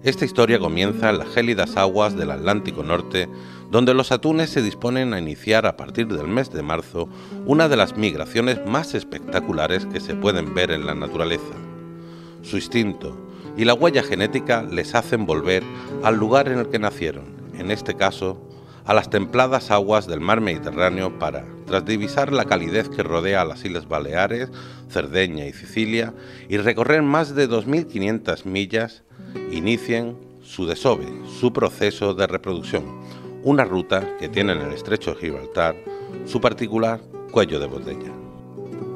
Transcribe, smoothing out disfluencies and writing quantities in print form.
Esta historia comienza en las gélidas aguas del Atlántico Norte, donde los atunes se disponen a iniciar a partir del mes de marzo una de las migraciones más espectaculares que se pueden ver en la naturaleza. Su instinto y la huella genética les hacen volver al lugar en el que nacieron, en este caso, a las templadas aguas del mar Mediterráneo para, tras divisar la calidez que rodea a las Islas Baleares, Cerdeña y Sicilia, y recorrer más de 2.500 millas, inicien su desove, su proceso de reproducción, una ruta que tiene en el estrecho de Gibraltar su particular cuello de botella.